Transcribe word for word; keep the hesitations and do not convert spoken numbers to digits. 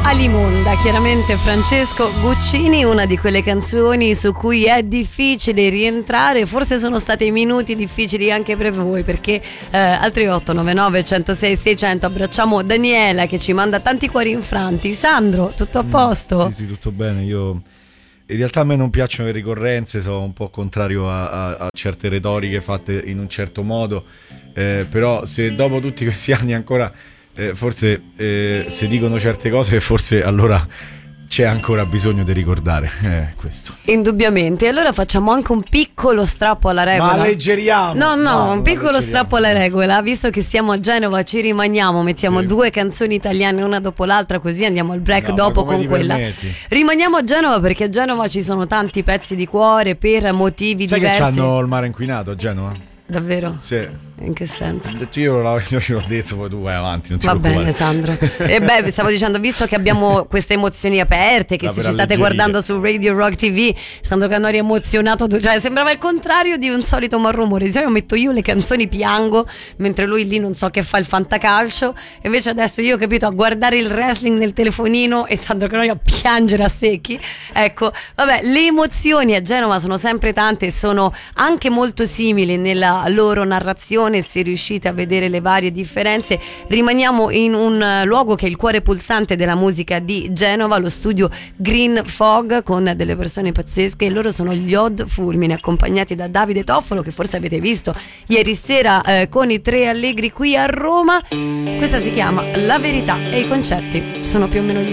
Alimonda, chiaramente Francesco Guccini, una di quelle canzoni su cui è difficile rientrare, forse sono stati minuti difficili anche per voi, perché eh, al tre otto nove nove uno zero sei sei zero zero abbracciamo Daniela che ci manda tanti cuori infranti. Sandro, tutto a posto? Mm, sì, sì, tutto bene. Io in realtà a me non piacciono le ricorrenze, sono un po' contrario a, a, a certe retoriche fatte in un certo modo, eh, però se dopo tutti questi anni ancora Eh, forse eh, se dicono certe cose forse allora c'è ancora bisogno di ricordare eh, questo. Indubbiamente. Allora facciamo anche un piccolo strappo alla regola. Ma alleggeriamo. No, no, no un piccolo strappo alla regola. Visto che siamo a Genova, ci rimaniamo, mettiamo sì. due canzoni italiane una dopo l'altra, così andiamo al break no, dopo con quella. Permetti? Rimaniamo a Genova perché a Genova ci sono tanti pezzi di cuore per motivi Sai diversi. Sai che c'hanno il mare inquinato a Genova? Davvero? Sì. In che senso? Io l'ho, io l'ho detto, poi tu vai avanti, non ti Va preoccupare. bene, Sandro. E beh, stavo dicendo, visto che abbiamo queste emozioni aperte, che no, se ci state guardando su Radio Rock T V, Sandro Canori è emozionato, cioè sembrava il contrario di un solito malrumore. Di solito metto io le canzoni, piango, mentre lui lì non so che fa il fantacalcio, e invece adesso io ho capito a guardare il wrestling nel telefonino e Sandro Canori a piangere a secchi. Ecco, vabbè, le emozioni a Genova sono sempre tante e sono anche molto simili nella loro narrazione. Se riuscite a vedere le varie differenze, rimaniamo in un luogo che è il cuore pulsante della musica di Genova, lo studio Green Fog, con delle persone pazzesche. Loro sono gli Odd Fulmine, accompagnati da Davide Toffolo, che forse avete visto ieri sera eh, con i Tre Allegri qui a Roma. Questa si chiama La Verità e i concetti sono più o meno gli